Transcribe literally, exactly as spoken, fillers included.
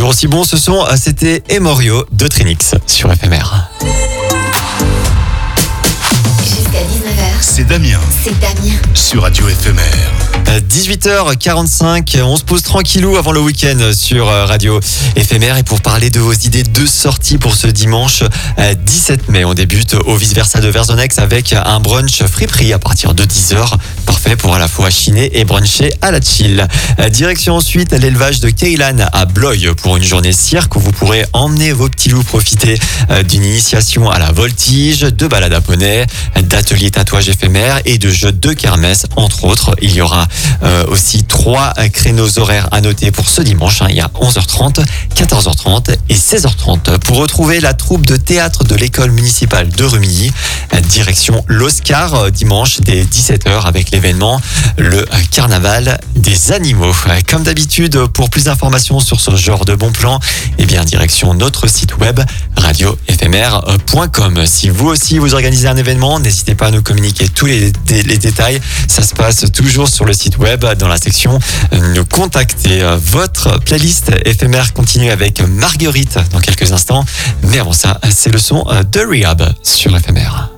Toujours aussi bon ce son, c'était Emorio de Trinix sur F M R. Jusqu'à dix-neuf heures, C'est Damien c'est Damien. sur Radio F M R. dix-huit heures quarante-cinq, on se pose tranquillou avant le week-end sur Radio F M R et pour parler de vos idées de sortie pour ce dimanche dix-sept mai. On débute au Vice Versa de Verzonex avec un brunch friperie à partir de dix heures. Parfait pour à la fois chiner et bruncher à la chill. Direction ensuite l'élevage de Keilan à Bloy pour une journée cirque où vous pourrez emmener vos petits loups profiter d'une initiation à la voltige, de balades à poney, d'ateliers tatouages éphémères et de jeux de kermesse entre autres. Il y aura euh, aussi trois créneaux horaires à noter pour ce dimanche. Hein. Il y a onze heures trente, quatorze heures trente et seize heures trente. Pour retrouver la troupe de théâtre de l'école municipale de Rumilly, direction l'Oscar dimanche dès dix-sept heures avec l'événement le carnaval des animaux. Comme d'habitude, pour plus d'informations sur ce genre de bons plans, eh bien direction notre site web radio f m r point com. Si vous aussi vous organisez un événement, n'hésitez pas à nous communiquer tous les, les, les détails. Ça se passe toujours sur le site web dans la section nous contacter. Votre playlist F M R continue avec Marguerite dans quelques instants. Mais avant ça, c'est le son de Rehab sur F M R.